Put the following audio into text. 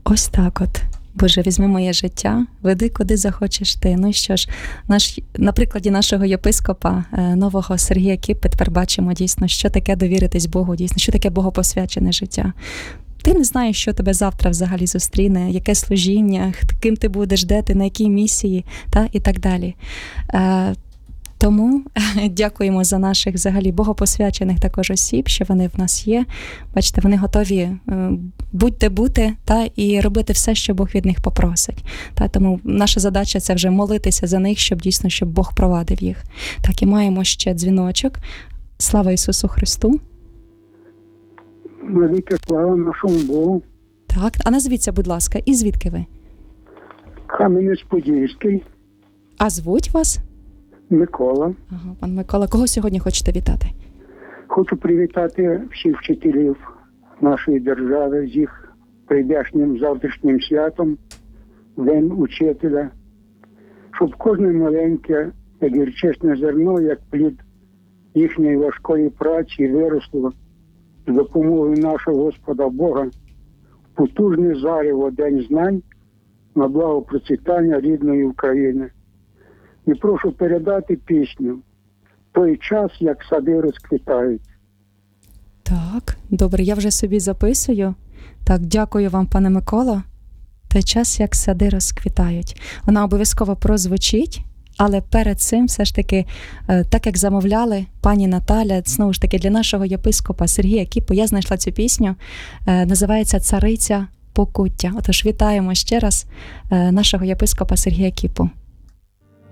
Ось так от. Боже, візьми моє життя, веди, куди захочеш ти. Ну що ж, на прикладі нашого єпископа нового Сергія Кіпи тепер бачимо дійсно, що таке довіритись Богу, дійсно, що таке богопосвячене життя. Ти не знаєш, що тебе завтра взагалі зустріне, яке служіння, ким ти будеш, де ти, на якій місії, і так далі. Тому дякуємо за наших взагалі богопосвячених також осіб, що вони в нас є. Бачите, вони готові бути і робити все, що Бог від них попросить. Тому наша задача – це вже молитися за них, щоб Бог провадив їх. Так, і маємо ще дзвіночок. Слава Ісусу Христу! Велика слава нашому Богу. Так, а назвіться, будь ласка, і звідки ви? Кам'янець-Подільський. А звуть вас? Микола. Ага, пан Микола, кого сьогодні хочете вітати? Хочу привітати всіх вчителів нашої держави з їх прийдешнім завтрашнім святом, День учителя, щоб кожне маленьке та гірчичне зерно, як плід їхньої важкої праці, виросло з допомогою нашого Господа Бога в потужне зарево День знань на благо процвітання рідної України. І прошу передати пісню «Той час, як сади розквітають». Так, добре, я вже собі записую. Так, дякую вам, пане Микола. «Той час, як сади розквітають». Вона обов'язково прозвучить, але перед цим все ж таки, так як замовляли пані Наталя, знову ж таки для нашого єпископа Сергія Кіпу, я знайшла цю пісню, називається «Цариця покуття». Отож, вітаємо ще раз нашого єпископа Сергія Кіпу.